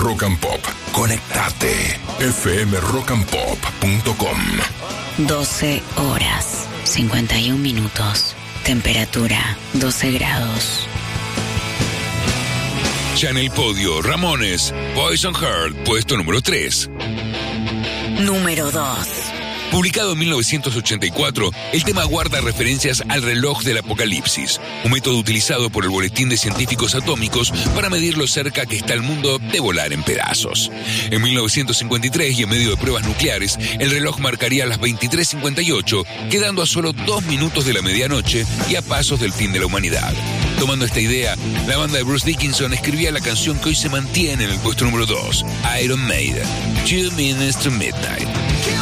Rock and Pop. Conectate. fmrockandpop.com. 12 horas, 51 minutos. Temperatura 12 grados. Ya en el podio, Ramones, Poison Heart, puesto número 3. Número 2. Publicado en 1984, el tema guarda referencias al reloj del apocalipsis, un método utilizado por el Boletín de Científicos Atómicos para medir lo cerca que está el mundo de volar en pedazos. En 1953, y en medio de pruebas nucleares, el reloj marcaría las 23:58, quedando a solo 2 minutos de la medianoche y a pasos del fin de la humanidad. Tomando esta idea, la banda de Bruce Dickinson escribía la canción que hoy se mantiene en el puesto número 2, Iron Maiden, 2 Minutes to Midnight.